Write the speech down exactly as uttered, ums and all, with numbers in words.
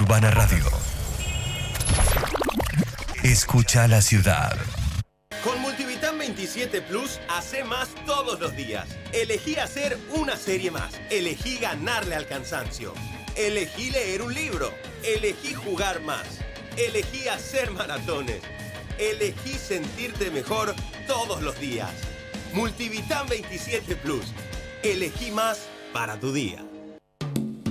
Urbana Radio. Escucha la ciudad. Con Multivitam veintisiete Plus, hace más todos los días. Elegí hacer una serie más. Elegí ganarle al cansancio. Elegí leer un libro. Elegí jugar más. Elegí hacer maratones. Elegí sentirte mejor todos los días. Multivitam veintisiete Plus. Elegí más para tu día.